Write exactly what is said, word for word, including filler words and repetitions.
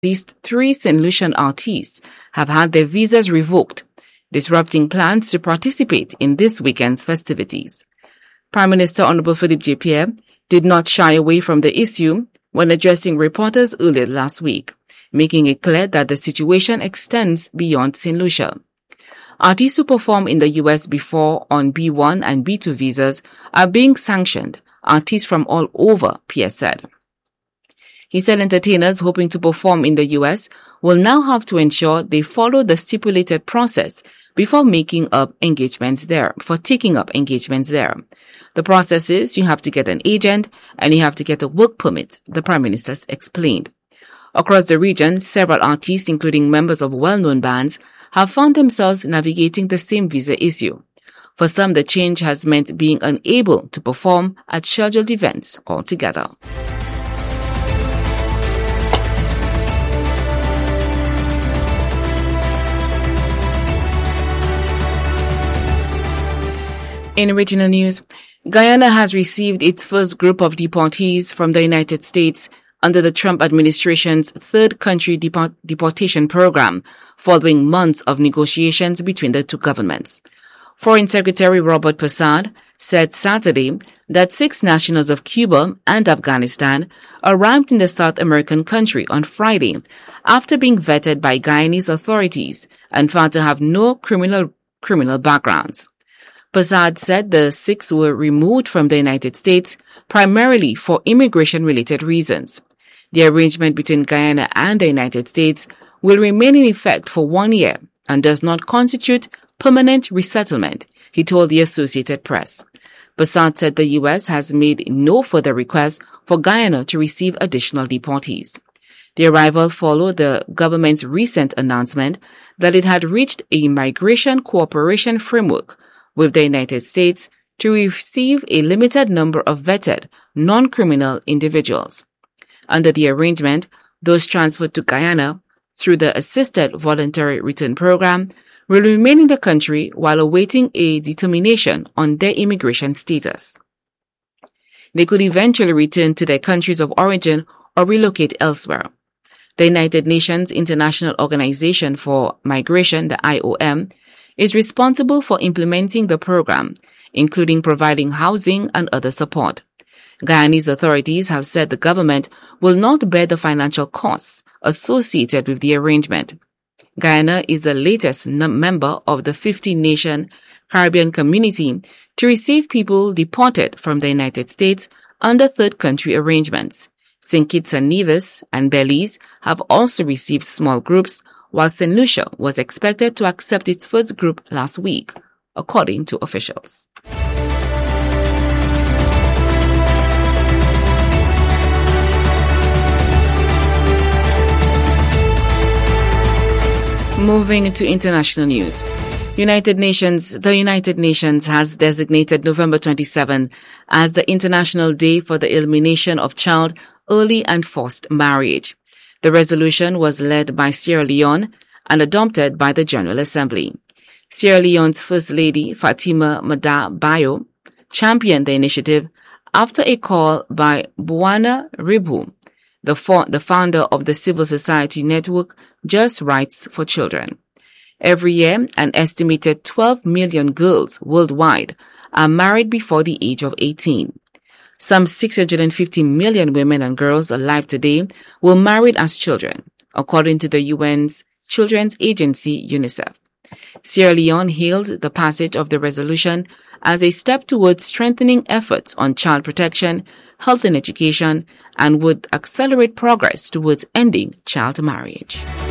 least three Saint Lucian artists have had their visas revoked, disrupting plans to participate in this weekend's festivities. Prime Minister Honorable Philippe J. Pierre did not shy away from the issue when addressing reporters earlier last week, making it clear that the situation extends beyond Saint Lucia. Artists who perform in the U S before on B one and B two visas are being sanctioned, artists from all over, Pierre said. He said entertainers hoping to perform in the U S will now have to ensure they follow the stipulated process before making up engagements there, for taking up engagements there. The process is you have to get an agent and you have to get a work permit, the Prime Minister explained. Across the region, several artists, including members of well-known bands, have found themselves navigating the same visa issue. For some, the change has meant being unable to perform at scheduled events altogether. In regional news, Guyana has received its first group of deportees from the United States under the Trump administration's third country deport- deportation program, following months of negotiations between the two governments. Foreign Secretary Robert Persad said Saturday that six nationals of Cuba and Afghanistan arrived in the South American country on Friday after being vetted by Guyanese authorities and found to have no criminal criminal backgrounds. Persad said the six were removed from the United States primarily for immigration-related reasons. The arrangement between Guyana and the United States will remain in effect for one year and does not constitute permanent resettlement, he told the Associated Press. Persad said the U S has made no further requests for Guyana to receive additional deportees. The arrival followed the government's recent announcement that it had reached a migration cooperation framework with the United States to receive a limited number of vetted, non-criminal individuals. Under the arrangement, those transferred to Guyana through the Assisted Voluntary Return Program will remain in the country while awaiting a determination on their immigration status. They could eventually return to their countries of origin or relocate elsewhere. The United Nations International Organization for Migration, the I O M, is responsible for implementing the program, including providing housing and other support. Guyanese authorities have said the government will not bear the financial costs associated with the arrangement. Guyana is the latest n- member of the fifty-nation Caribbean community to receive people deported from the United States under third country arrangements. Saint Kitts and Nevis and Belize have also received small groups, while Saint Lucia was expected to accept its first group last week, according to officials. Moving to international news. United Nations, the United Nations has designated November twenty-seventh as the International Day for the Elimination of Child, Early and Forced Marriage. The resolution was led by Sierra Leone and adopted by the General Assembly. Sierra Leone's First Lady, Fatima Mada Bayo, championed the initiative after a call by Buana Ribu, the, fo- the founder of the civil society network Just Rights for Children. Every year, an estimated twelve million girls worldwide are married before the age of eighteen. Some six hundred fifty million women and girls alive today were married as children, according to the U N's Children's Agency, UNICEF. Sierra Leone hailed the passage of the resolution as a step towards strengthening efforts on child protection, health and education, and would accelerate progress towards ending child marriage.